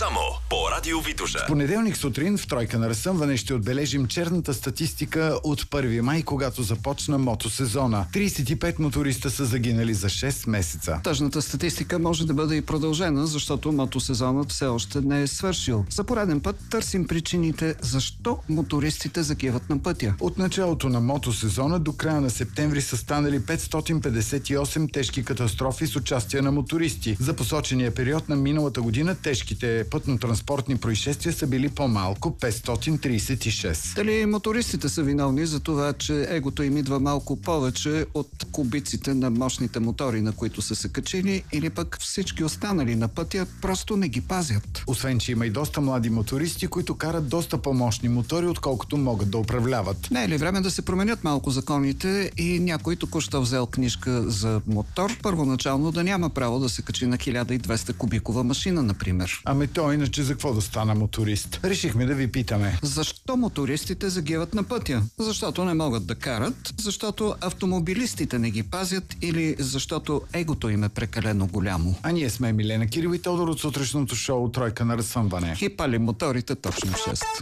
Само по Радио Витоша. В понеделник сутрин в Тройка на разсъмване ще отбележим черната статистика от 1 май, когато започна мотосезона. 35 моториста са загинали за 6 месеца. Тъжната статистика може да бъде и продължена, защото мотосезонът все още не е свършил. За пореден път търсим причините защо мотористите загиват на пътя. От началото на мотосезона до края на септември са станали 558 тежки катастрофи с участие на мотористи. За посочения период на миналата година тежките пътно-транспортни происшествия са били по-малко 536. Дали мотористите са виновни за това, че егото им идва малко повече от кубиците на мощните мотори, на които са се качили, или пък всички останали на пътя просто не ги пазят? Освен, че има и доста млади мотористи, които карат доста по-мощни мотори, отколкото могат да управляват. Не е ли време да се променят малко законите и някой току-що взел книжка за мотор, първоначално да няма право да се качи на 1200 кубикова машина, например? Ами то иначе за какво да стана моторист? Решихме да ви питаме. Защо мотористите загиват на пътя? Защото не могат да карат, защото автомобилистите не ги пазят или защото егото им е прекалено голямо? А ние сме Милена Кирил и Тодор от сутрешното шоу Тройка на разсъмване. И палим моторите точно в 6.